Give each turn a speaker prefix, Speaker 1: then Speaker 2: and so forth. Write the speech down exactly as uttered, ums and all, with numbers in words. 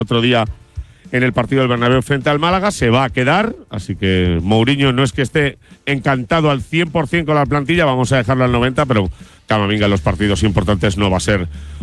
Speaker 1: otro día en el partido del Bernabéu frente al Málaga, se va a quedar, así que Mourinho no es que esté encantado al cien por cien con la plantilla, vamos a dejarlo al noventa, pero Camavinga en los partidos importantes no va a ser